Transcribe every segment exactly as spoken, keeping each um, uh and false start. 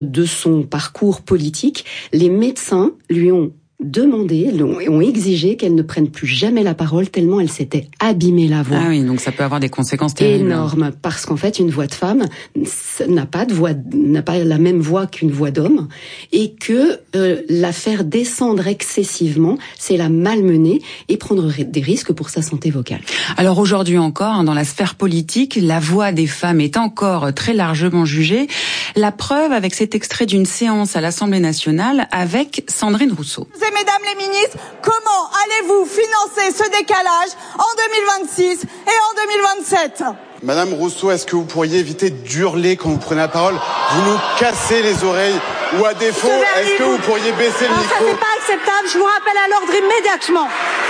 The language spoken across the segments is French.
de son parcours politique, les médecins lui ont demandé, ont exigé qu'elle ne prenne plus jamais la parole tellement elle s'était abîmée la voix. Ah oui, donc ça peut avoir des conséquences terribles. Énormes, parce qu'en fait, une voix de femme n'a pas de voix, n'a pas la même voix qu'une voix d'homme, et que euh, la faire descendre excessivement, c'est la malmener et prendre des risques pour sa santé vocale. Alors aujourd'hui encore, dans la sphère politique, la voix des femmes est encore très largement jugée. La preuve avec cet extrait d'une séance à l'Assemblée nationale avec Sandrine Rousseau. Mesdames les ministres, comment allez-vous financer ce décalage en deux mille vingt-six et en deux mille vingt-sept ? Madame Rousseau, est-ce que vous pourriez éviter d'hurler quand vous prenez la parole ? Vous nous cassez les oreilles. Ou à défaut, est-ce que vous pourriez baisser le non, micro ? Ça, c'est pas acceptable. Je vous rappelle à l'ordre immédiatement.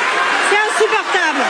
C'est insupportable.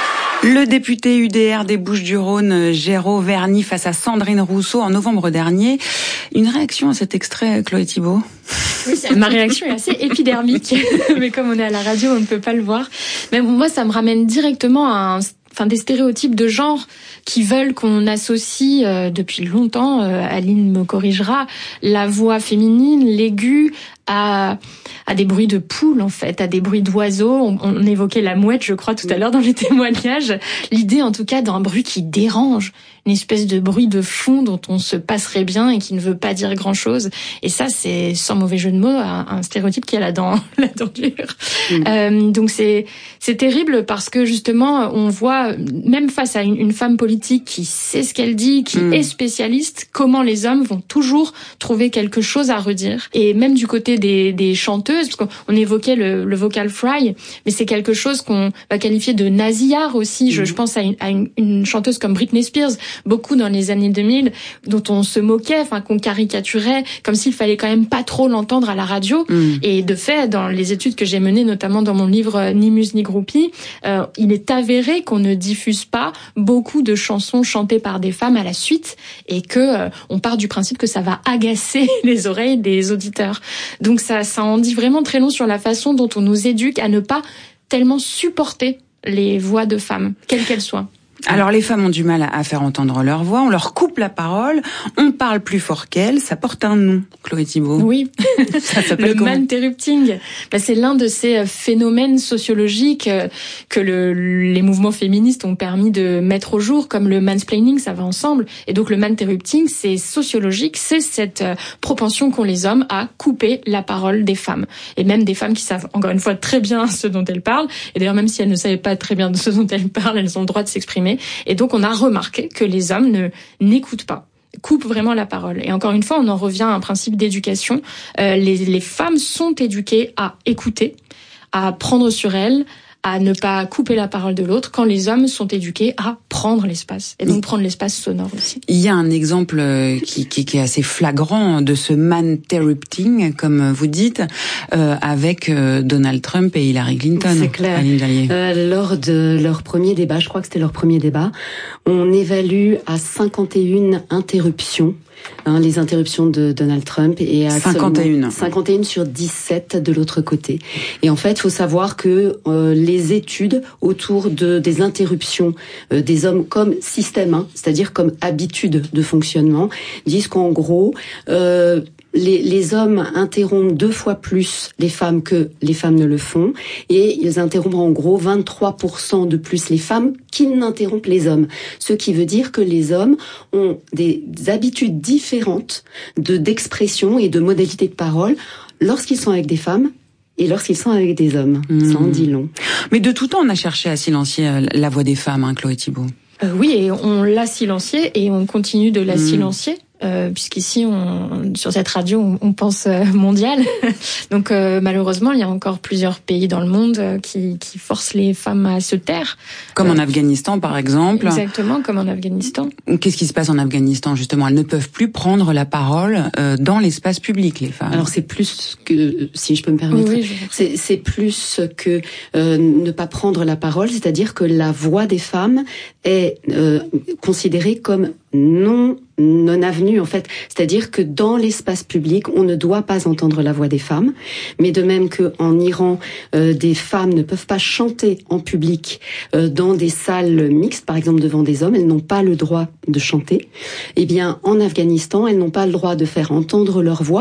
Le député U D R des Bouches-du-Rhône, Géraud Verny, face à Sandrine Rousseau en novembre dernier. Une réaction à cet extrait, Chloé Thibault ? Oui, ma réaction est assez épidermique, mais comme on est à la radio, on ne peut pas le voir. Mais moi, ça me ramène directement à un, enfin, des stéréotypes de genre qui veulent qu'on associe euh, depuis longtemps, euh, Aline me corrigera, la voix féminine, l'aigu, à, à des bruits de poules, en fait, à des bruits d'oiseaux. On, on évoquait la mouette, je crois, tout à l'heure dans les témoignages. L'idée, en tout cas, d'un bruit qui dérange, une espèce de bruit de fond dont on se passerait bien et qui ne veut pas dire grand-chose. Et ça, c'est, sans mauvais jeu de mots, un, un stéréotype qui a la dent, la dent dure. Mmh. Euh, donc c'est, c'est terrible parce que, justement, on voit, même face à une, une femme politique qui sait ce qu'elle dit, qui mmh. est spécialiste, comment les hommes vont toujours trouver quelque chose à redire. Et même du côté Des, des chanteuses, parce qu'on évoquait le, le vocal fry, mais c'est quelque chose qu'on va qualifier de nasillard aussi. Je, mmh. je pense à, une, à une, une chanteuse comme Britney Spears, beaucoup dans les années deux mille, dont on se moquait, enfin qu'on caricaturait, comme s'il fallait quand même pas trop l'entendre à la radio. Mmh. Et de fait, dans les études que j'ai menées, notamment dans mon livre Ni Muse ni Groupie, euh, il est avéré qu'on ne diffuse pas beaucoup de chansons chantées par des femmes à la suite, et que euh, on part du principe que ça va agacer les oreilles des auditeurs. Donc ça, ça en dit vraiment très long sur la façon dont on nous éduque à ne pas tellement supporter les voix de femmes, quelles qu'elles soient. Alors les femmes ont du mal à faire entendre leur voix, on leur coupe la parole, on parle plus fort qu'elles, ça porte un nom, Chloé Thibault. Oui, ça le manterrupting. Ben, c'est l'un de ces phénomènes sociologiques que le, les mouvements féministes ont permis de mettre au jour, comme le mansplaining, ça va ensemble. Et donc le manterrupting, c'est sociologique, c'est cette propension qu'ont les hommes à couper la parole des femmes. Et même des femmes qui savent, encore une fois, très bien ce dont elles parlent. Et d'ailleurs, même si elles ne savaient pas très bien de ce dont elles parlent, elles ont le droit de s'exprimer. Et donc, on a remarqué que les hommes ne n'écoutent pas, coupent vraiment la parole. Et encore une fois, on en revient à un principe d'éducation. Euh, les, les femmes sont éduquées à écouter, à prendre sur elles, à ne pas couper la parole de l'autre, quand les hommes sont éduqués à prendre l'espace, et donc prendre l'espace sonore aussi. Il y a un exemple qui, qui, qui est assez flagrant de ce manterrupting, comme vous dites, euh, avec euh, Donald Trump et Hillary Clinton. C'est clair. Euh, lors de leur premier débat, je crois que c'était leur premier débat, on évalue à cinquante et une interruptions. Hein, les interruptions de Donald Trump et à cinquante et un cinquante et un sur dix-sept de l'autre côté. Et en fait, il faut savoir que euh, les études autour de des interruptions euh, des hommes comme système, hein, c'est-à-dire comme habitude de fonctionnement, disent qu'en gros euh, Les, les hommes interrompent deux fois plus les femmes que les femmes ne le font, et ils interrompent en gros vingt-trois pour cent de plus les femmes qu'ils n'interrompent les hommes. Ce qui veut dire que les hommes ont des habitudes différentes de d'expression et de modalités de parole lorsqu'ils sont avec des femmes et lorsqu'ils sont avec des hommes. Mmh. Ça en dit long. Mais de tout temps, on a cherché à silencier la voix des femmes, hein, Chloé Thibault. Euh, oui, et on l'a silenciée et on continue de la mmh. silencier. Euh, puisqu'ici, on, sur cette radio, on, on pense euh, mondial. Donc, euh, malheureusement, il y a encore plusieurs pays dans le monde euh, qui, qui forcent les femmes à se taire. Comme euh, en Afghanistan, par exemple. Exactement, comme en Afghanistan. Qu'est-ce qui se passe en Afghanistan, justement ? Elles ne peuvent plus prendre la parole euh, dans l'espace public, les femmes. Alors, c'est plus que, si je peux me permettre, oui, oui, c'est, c'est plus que euh, ne pas prendre la parole, c'est-à-dire que la voix des femmes est euh, considérée comme non non avenue, en fait. C'est-à-dire que dans l'espace public, on ne doit pas entendre la voix des femmes. Mais de même qu'en Iran, euh, des femmes ne peuvent pas chanter en public euh, dans des salles mixtes, par exemple devant des hommes, elles n'ont pas le droit de chanter. Eh bien, en Afghanistan, elles n'ont pas le droit de faire entendre leur voix